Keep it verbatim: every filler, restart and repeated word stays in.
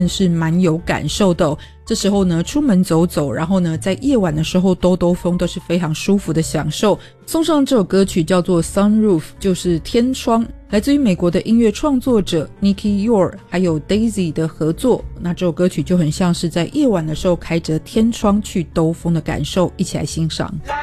是蛮有感受的哦。这时候呢，出门走走，然后呢，在夜晚的时候兜兜风，都是非常舒服的享受。送上这首歌曲叫做 Sunroof， 就是天窗，来自于美国的音乐创作者 Nicky Yor 还有 Daisy 的合作。那这首歌曲就很像是在夜晚的时候开着天窗去兜风的感受，一起来欣赏。